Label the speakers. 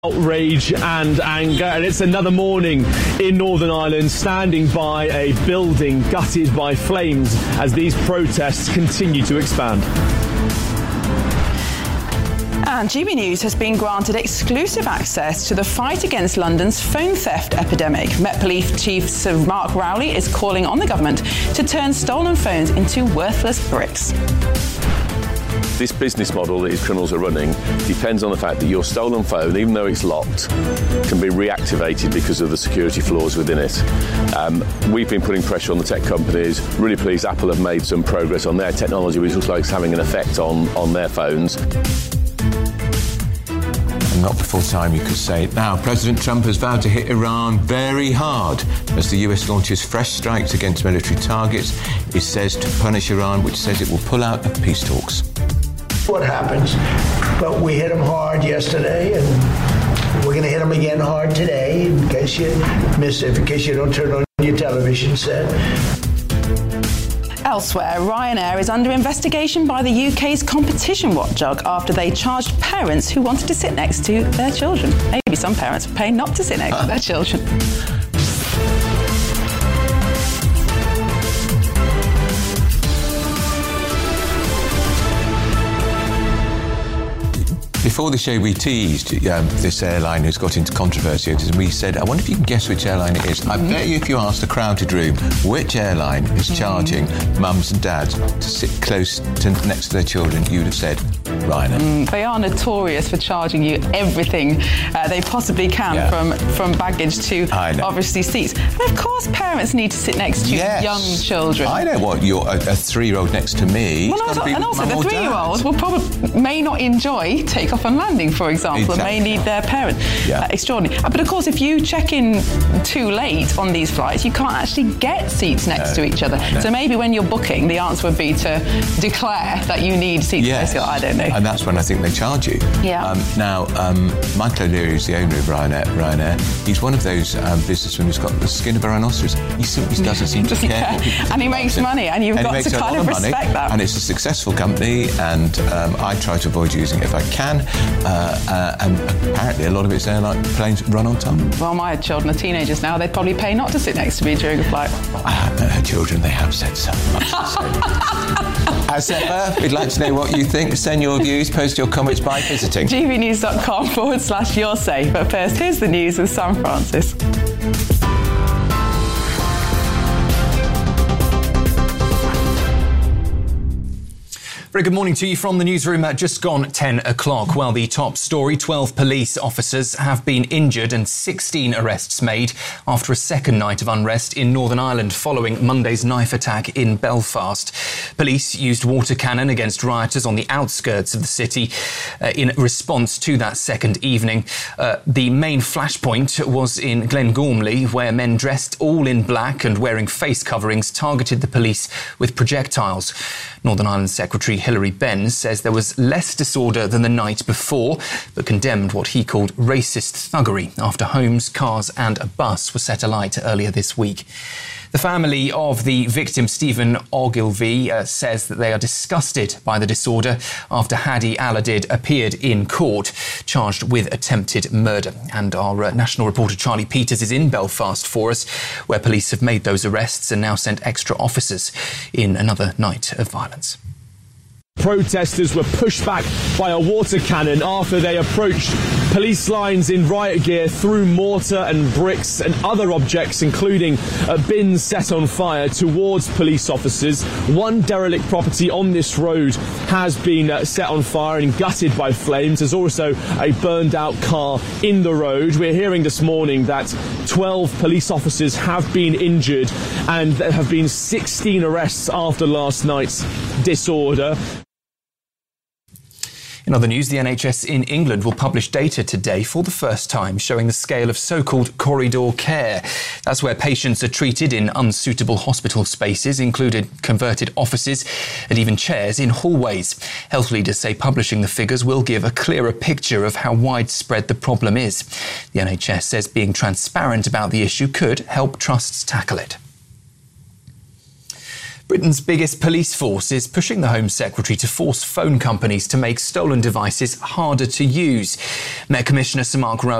Speaker 1: Outrage and anger, and it's another morning in Northern Ireland, standing by a building gutted by flames as these protests continue to expand.
Speaker 2: And GB News has been granted exclusive access to the fight against London's phone theft epidemic. Met Police Chief Sir Mark Rowley is calling on the government to turn stolen phones into worthless bricks.
Speaker 3: This business model that these criminals are running depends on the fact that your stolen phone, even though it's locked, can be reactivated because of the security flaws within it. We've been putting pressure on the tech companies. Really pleased Apple have made some progress on their technology, which looks like it's having an effect on their phones.
Speaker 4: Not before time, you could say. Now, President Trump has vowed to hit Iran very hard as the US launches fresh strikes against military targets. He says to punish Iran, which says it will pull out of peace talks.
Speaker 5: What happens? But we hit them hard yesterday, and we're going to hit them again hard today, in case you miss it, in case you don't turn on your television set.
Speaker 2: Elsewhere, Ryanair is under investigation by the UK's competition watchdog after they charged parents who wanted to sit next to their children. Maybe some parents pay not to sit next to their children.
Speaker 4: Before the show, we teased this airline who's got into controversy, and we said, I wonder if you can guess which airline it is. I bet you if you asked a crowded room which airline is charging mums and dads to sit close to next to their children, you would have said Ryanair.
Speaker 2: They are notorious for charging you everything they possibly can, from baggage to obviously seats. And of course, parents need to sit next to young children.
Speaker 4: I don't want a 3-year-old next to me.
Speaker 2: Well, and also the 3-year-old may not enjoy takeoff and landing, for example, and may need their parent. Extraordinary. But of course, if you check in too late on these flights, you can't actually get seats next to each other. No. So maybe when you're booking, the answer would be to declare that you need seats next to you. I don't know.
Speaker 4: And that's when I think they charge you.
Speaker 2: Yeah.
Speaker 4: Now, Michael O'Leary is the owner of Ryanair. He's one of those businessmen who's got the skin of a rhinoceros. He simply doesn't seem to care.
Speaker 2: And he makes money, and you've got to kind of respect that.
Speaker 4: And it's a successful company, and I try to avoid using it if I can. And apparently a lot of its airline planes run on time.
Speaker 2: Well, my children are teenagers now. They'd probably pay not to sit next to me during a flight.
Speaker 4: Her children, they have said so much. As ever, we'd like to know what you think. Send your views, post your comments by visiting
Speaker 2: gbnews.com/you're safe. But first, here's the news with Sam Francis.
Speaker 6: Very good morning to you from the newsroom at just gone 10 o'clock. Well, the top story, 12 police officers have been injured and 16 arrests made after a second night of unrest in Northern Ireland following Monday's knife attack in Belfast. Police used water cannon against rioters on the outskirts of the city in response to that second evening. The main flashpoint was in Glengormley, where men dressed all in black and wearing face coverings targeted the police with projectiles. Northern Ireland Secretary Hilary Benn says there was less disorder than the night before, but condemned what he called racist thuggery after homes, cars and a bus were set alight earlier this week. The family of the victim, Stephen Ogilvie, says that they are disgusted by the disorder after Hadi Aladid appeared in court, charged with attempted murder. And our national reporter Charlie Peters is in Belfast for us, where police have made those arrests and now sent extra officers in another night of violence.
Speaker 1: Protesters were pushed back by a water cannon after they approached police lines in riot gear, threw mortar and bricks and other objects, including bins set on fire, towards police officers. One derelict property on this road has been set on fire and gutted by flames. There's also a burned out car in the road. We're hearing this morning that 12 police officers have been injured and there have been 16 arrests after last night's disorder.
Speaker 6: In other news, the NHS in England will publish data today for the first time showing the scale of so-called corridor care. That's where patients are treated in unsuitable hospital spaces, including converted offices and even chairs in hallways. Health leaders say publishing the figures will give a clearer picture of how widespread the problem is. The NHS says being transparent about the issue could help trusts tackle it. Britain's biggest police force is pushing the Home Secretary to force phone companies to make stolen devices harder to use. Met Commissioner Sir Mark Rowan